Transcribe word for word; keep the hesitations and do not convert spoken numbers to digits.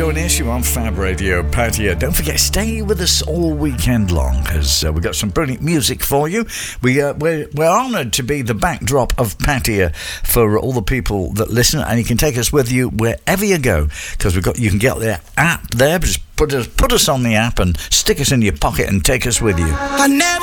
joining us. You're on Fab Radio, Pattaya. Don't forget, stay with us all weekend long, because uh, we've got some brilliant music for you. We, uh, we're, we're honoured to be the backdrop of Pattaya for all the people that listen, and you can take us with you wherever you go, because we've got you can get the app there. Just put us, put us on the app and stick us in your pocket and take us with you. I never